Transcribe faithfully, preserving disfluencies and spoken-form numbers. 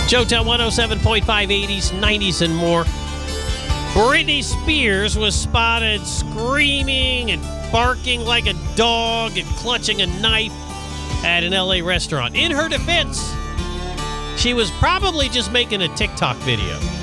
Showtime one oh seven point five, eighties, nineties, and more. Britney Spears was spotted screaming and barking like a dog and clutching a knife at an L A restaurant. In her defense, she was probably just making a TikTok video.